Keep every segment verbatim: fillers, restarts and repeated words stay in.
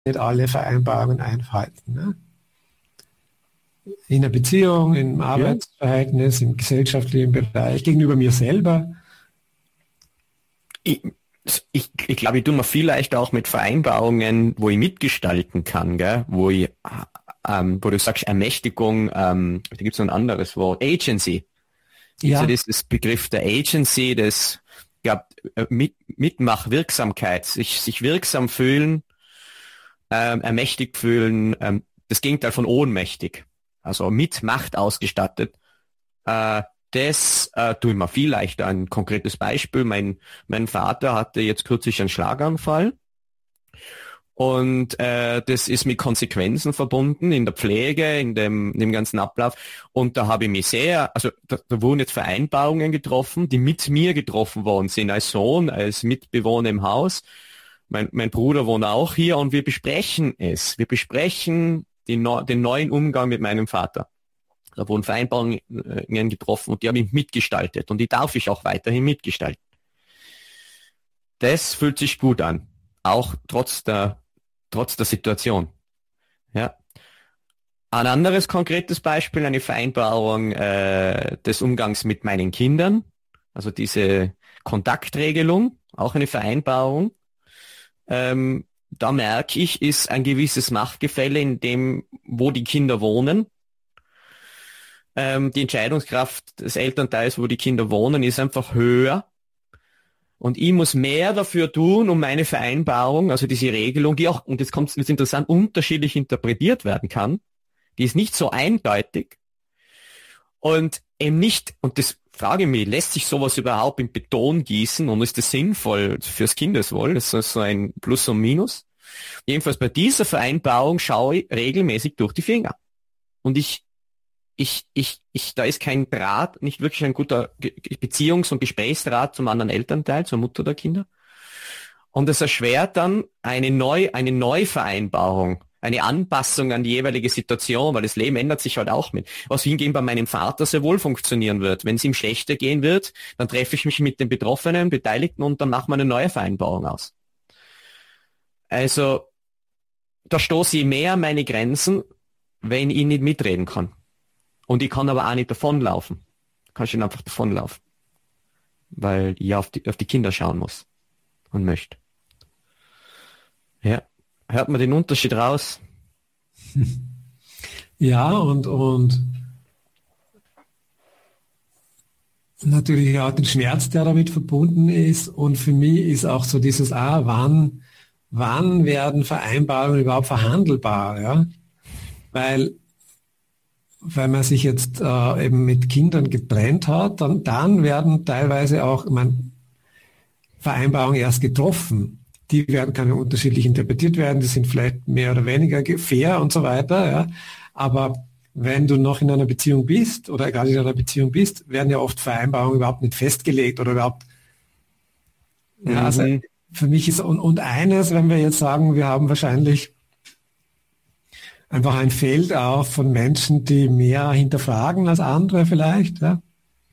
nicht alle Vereinbarungen einhalten. Ne? In der Beziehung, im Arbeitsverhältnis, im gesellschaftlichen Bereich, gegenüber mir selber. Ich, ich, ich glaube, ich tue mir viel leichter auch mit Vereinbarungen, wo ich mitgestalten kann, gell? Wo ich, ähm, wo du sagst Ermächtigung, ähm, da gibt es noch ein anderes Wort, Agency. Ja. Also das ist Begriff der Agency, das glaube mit, Mitmachwirksamkeit, sich, sich wirksam fühlen, ähm, ermächtigt fühlen, ähm, das Gegenteil von ohnmächtig, also mit Macht ausgestattet. Äh, das äh, tue ich mir viel leichter. Ein konkretes Beispiel, mein, mein Vater hatte jetzt kürzlich einen Schlaganfall und äh, das ist mit Konsequenzen verbunden in der Pflege, in dem, in dem ganzen Ablauf, und da habe ich mich sehr, also da, da wurden jetzt Vereinbarungen getroffen, die mit mir getroffen worden sind, als Sohn, als Mitbewohner im Haus. Mein, mein Bruder wohnt auch hier und wir besprechen es. Wir besprechen die, den neuen Umgang mit meinem Vater. Da wurden Vereinbarungen getroffen und die habe ich mitgestaltet und die darf ich auch weiterhin mitgestalten. Das fühlt sich gut an, auch trotz der, trotz der Situation. Ja. Ein anderes konkretes Beispiel, eine Vereinbarung äh, des Umgangs mit meinen Kindern, also diese Kontaktregelung, auch eine Vereinbarung. Ähm, da merke ich, ist ein gewisses Machtgefälle in dem, wo die Kinder wohnen. Ähm, die Entscheidungskraft des Elternteils, wo die Kinder wohnen, ist einfach höher. Und ich muss mehr dafür tun, um meine Vereinbarung, also diese Regelung, die auch, und jetzt kommt es interessant, unterschiedlich interpretiert werden kann. Die ist nicht so eindeutig. Und eben nicht, und das frage ich mich, lässt sich sowas überhaupt in Beton gießen und ist das sinnvoll fürs Kindeswohl? Das ist so ein Plus und Minus. Jedenfalls bei dieser Vereinbarung schaue ich regelmäßig durch die Finger. Und ich Ich, ich, ich, da ist kein Draht, nicht wirklich ein guter Beziehungs- und Gesprächsdraht zum anderen Elternteil, zur Mutter der Kinder. Und es erschwert dann eine Neu, eine Neuvereinbarung, eine Anpassung an die jeweilige Situation, weil das Leben ändert sich halt auch mit. Was hingegen bei meinem Vater sehr wohl funktionieren wird. Wenn es ihm schlechter gehen wird, dann treffe ich mich mit den Betroffenen, Beteiligten und dann machen wir eine neue Vereinbarung aus. Also, da stoße ich mehr an meine Grenzen, wenn ich nicht mitreden kann. Und ich kann aber auch nicht davonlaufen. Kann ich einfach davonlaufen. Weil ich auf die, auf die Kinder schauen muss. Und möchte. Ja. Hört man den Unterschied raus? Ja, und, und natürlich auch den Schmerz, der damit verbunden ist. Und für mich ist auch so dieses, ah, wann, wann werden Vereinbarungen überhaupt verhandelbar? Ja? Weil weil man sich jetzt äh, eben mit Kindern getrennt hat, dann, dann werden teilweise auch, ich meine, Vereinbarungen erst getroffen. Die werden, kann ja unterschiedlich interpretiert werden, die sind vielleicht mehr oder weniger fair und so weiter. Ja. Aber wenn du noch in einer Beziehung bist oder gerade in einer Beziehung bist, werden ja oft Vereinbarungen überhaupt nicht festgelegt oder überhaupt. Mhm. Ja, also für mich ist, und, und eines, wenn wir jetzt sagen, wir haben wahrscheinlich einfach ein Feld auf von Menschen, die mehr hinterfragen als andere vielleicht, ja.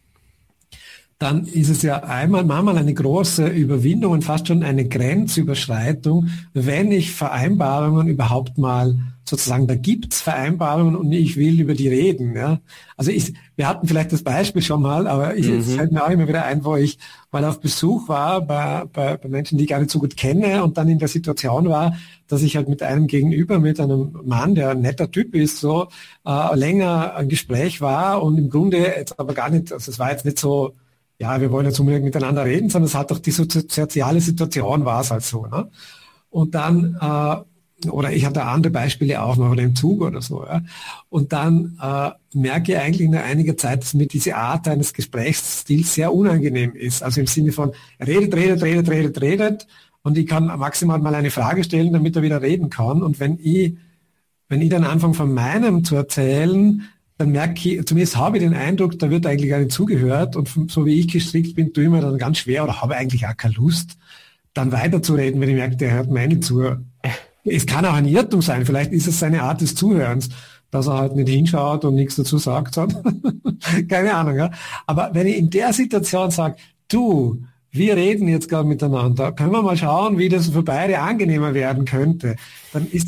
Dann ist es ja einmal, manchmal eine große Überwindung und fast schon eine Grenzüberschreitung, wenn ich Vereinbarungen überhaupt mal sozusagen, da gibt's Vereinbarungen und ich will über die reden. Ja. Also ich, wir hatten vielleicht das Beispiel schon mal, aber ich, mhm. es fällt mir auch immer wieder ein, wo ich mal auf Besuch war bei, bei, bei Menschen, die ich gar nicht so gut kenne und dann in der Situation war, dass ich halt mit einem Gegenüber, mit einem Mann, der ein netter Typ ist, so äh, länger ein Gespräch war und im Grunde jetzt aber gar nicht, also es war jetzt nicht so, ja, wir wollen jetzt unbedingt miteinander reden, sondern es hat doch die soziale Situation war es halt so. Ne? Und dann, äh, oder ich hatte andere Beispiele auch noch, oder im Zug oder so. Ja? Und dann äh, merke ich eigentlich nach einiger Zeit, dass mir diese Art eines Gesprächsstils sehr unangenehm ist. Also im Sinne von redet, redet, redet, redet, redet und ich kann maximal mal eine Frage stellen, damit er wieder reden kann. Und wenn ich, wenn ich dann anfange von meinem zu erzählen, dann merke ich, zumindest habe ich den Eindruck, da wird eigentlich gar nicht zugehört und so wie ich gestrickt bin, tue ich mir dann ganz schwer oder habe eigentlich auch keine Lust, dann weiterzureden, wenn ich merke, der hört mir nicht zu. Es kann auch ein Irrtum sein, vielleicht ist es seine Art des Zuhörens, dass er halt nicht hinschaut und nichts dazu sagt. Keine Ahnung. Ja? Aber wenn ich in der Situation sage, du, wir reden jetzt gerade miteinander, können wir mal schauen, wie das für beide angenehmer werden könnte, dann ist